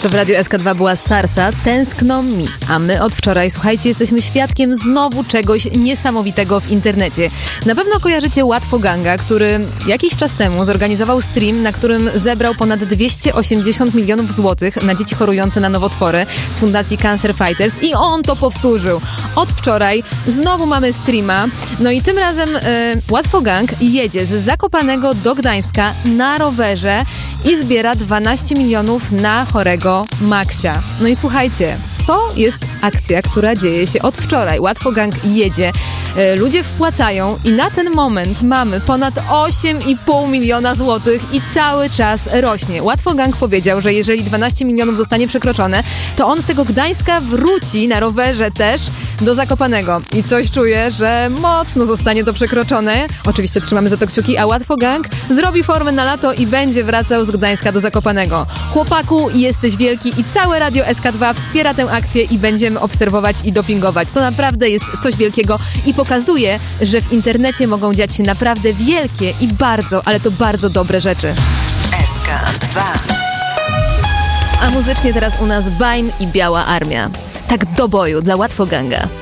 To w Radiu SK2 była Sarsa, Tęskno mi. A my od wczoraj, słuchajcie, jesteśmy świadkiem znowu czegoś niesamowitego w internecie. Na pewno kojarzycie Łatwoganga, który jakiś czas temu zorganizował stream, na którym zebrał ponad 280 milionów złotych na dzieci chorujące na nowotwory z fundacji Cancer Fighters i on to powtórzył. Od wczoraj znowu mamy streama, no i tym razem Łatwogang jedzie z Zakopanego do Gdańska na rowerze i zbiera 12 milionów na chorego Maksia. No i słuchajcie, to jest akcja, która dzieje się od wczoraj. Łatwogang jedzie, ludzie wpłacają i na ten moment mamy ponad 8,5 miliona złotych i cały czas rośnie. Łatwogang powiedział, że jeżeli 12 milionów zostanie przekroczone, to on z tego Gdańska wróci na rowerze też do Zakopanego. I coś czuję, że mocno zostanie to przekroczone. Oczywiście trzymamy za to kciuki, a Łatwogang zrobi formę na lato i będzie wracał z Gdańska do Zakopanego. Chłopaku, jesteś wielki i całe Radio SK2 wspiera tę akcję i będziemy obserwować i dopingować. To naprawdę jest coś wielkiego i pokazuje, że w internecie mogą dziać się naprawdę wielkie i bardzo, ale to bardzo dobre rzeczy. SK2. A muzycznie teraz u nas Baim i Biała Armia. Tak do boju dla Łatwoganga.